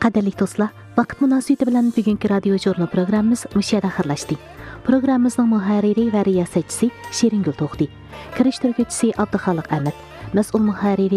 Qadirli do'stlar, vaqt munosabati bilan bugungi radio jurnal programmamiz mushada xirlashdi. Programmamizning muharriri va riyosatchisi Shiringul To'xti, kirishtiruvchisi Abduxoliq Ahmad, mas'ul muharriri